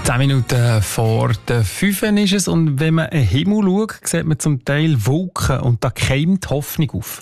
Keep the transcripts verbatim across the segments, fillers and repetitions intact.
Zehn Minuten vor der fünf ist es und wenn man in den Himmel schaut, sieht man zum Teil Wolken und da keimt Hoffnung auf.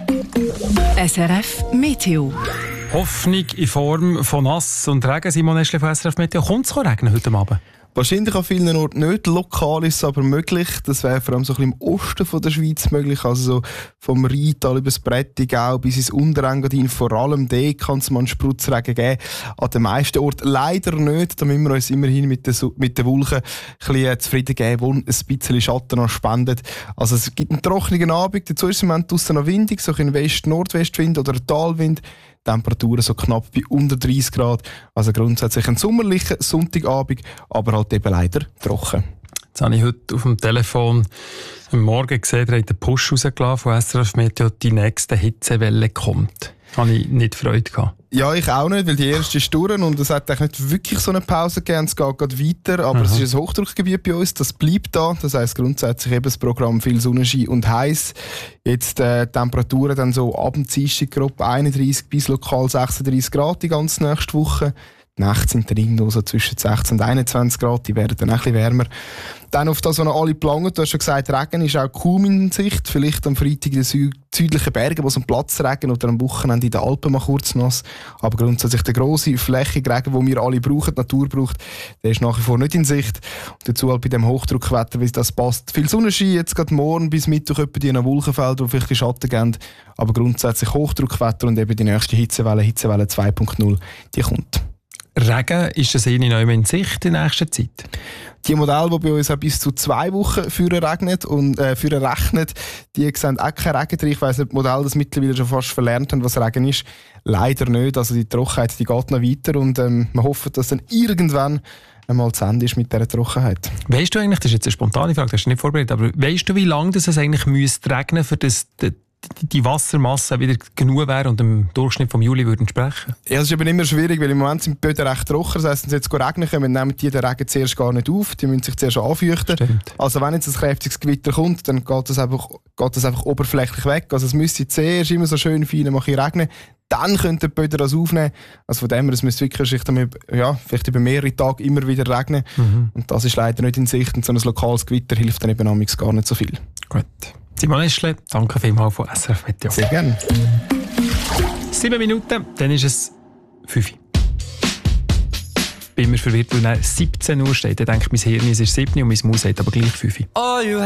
S R F Meteo. Hoffnung in Form von Nass und Regen. Simon Eschle von S R F Meteo. Kommt es regnen heute Abend? Wahrscheinlich an vielen Orten nicht. Lokal ist es aber möglich. Das wäre vor allem so ein bisschen im Osten von der Schweiz möglich. Also so vom Rheintal über das Prättigau bis ins Unterengadin. Vor allem dort kann es mal einen Spritzregen geben. An den meisten Orten leider nicht. Da müssen wir uns immerhin mit den, mit den Wolken ein bisschen zufrieden geben, die ein bisschen Schatten noch spenden. Also es gibt einen trockenen Abend. Dazu ist es im Moment draussen noch windig. So ein West-Nordwestwind oder ein Talwind. Temperaturen so knapp bei unter dreißig Grad. Also grundsätzlich ein sommerlicher Sonntagabend, aber halt eben leider trocken. Jetzt habe ich heute auf dem Telefon am Morgen gesehen, da hat der Push rausgelassen von S R F Meteo, die nächste Hitzewelle kommt. Da habe ich nicht Freude gehabt. Ja, ich auch nicht, weil die erste ist durch und es hat eigentlich nicht wirklich so eine Pause gegeben. Es geht gerade weiter, aber Aha. es ist ein Hochdruckgebiet bei uns, das bleibt da. Das heisst grundsätzlich eben das Programm viel Sonnenschein und heiß. Jetzt äh, Temperaturen dann so ab dem Dienstag grob einunddreißig bis lokal sechsunddreißig Grad die ganze nächste Woche. Die Nächte sind dann irgendwo so zwischen sechzehn und einundzwanzig Grad, die werden dann ein bisschen wärmer. Dann auf das, was noch alle planen, du hast schon gesagt, Regen ist auch kaum in Sicht. Vielleicht am Freitag in den Sü- südlichen Bergen, wo es am Platz Regen oder am Wochenende in den Alpen mal kurz nass. Aber grundsätzlich der grosse, flächige Regen, den wir alle brauchen, die Natur braucht, der ist nach wie vor nicht in Sicht. Und dazu halt bei dem Hochdruckwetter, wie das passt. Viel Sonnenschein, jetzt gerade morgen bis Mittwoch etwa die Wolkenfelder, die vielleicht Schatten geben. Aber grundsätzlich Hochdruckwetter und eben die nächste Hitzewelle, Hitzewelle zwei Punkt null, die kommt. Regen, ist das eh nicht mehr in Sicht in nächster Zeit? Die Modelle, die bei uns auch bis zu zwei Wochen führen regnet und äh, führen rechnet, die sehen auch keinen Regen drin. Ich weiss nicht, die Modelle das mittlerweile schon fast verlernt haben, was Regen ist. Leider nicht. Also die Trockenheit, die geht noch weiter und ähm, wir hoffen, dass dann irgendwann einmal zu Ende ist mit dieser Trockenheit. Weißt du eigentlich, das ist jetzt eine spontane Frage, das hast du nicht vorbereitet, aber weißt du, wie lange das es eigentlich müsste regnen, für das die, die Wassermasse wieder genug wäre und dem Durchschnitt vom Juli würden entsprechen? Ja, das ist aber immer schwierig, weil im Moment sind die Böden recht trocken. Das heisst, wenn es jetzt regnen kommt, nehmen die den Regen zuerst gar nicht auf. Die müssen sich zuerst anfeuchten. Stimmt. Also wenn jetzt ein kräftiges Gewitter kommt, dann geht das einfach, geht das einfach oberflächlich weg. Also es müsste zuerst immer so schön fein mal regnen. Dann könnten die Böden das aufnehmen. Also von dem her, es müsste wirklich ja, vielleicht über mehrere Tage immer wieder regnen. Mhm. Und das ist leider nicht in Sicht. Und so ein lokales Gewitter hilft dann eben amigs gar nicht so viel. Gut. Simon Eschle, danke vielmals von S R F Meteo. Sehr gerne. Sieben Minuten, dann ist es fünf. Bin mir verwirrt, weil es siebzehn Uhr steht. Dann denke ich, mein Hirn ist sieben und mein Maus sagt aber gleich fünf.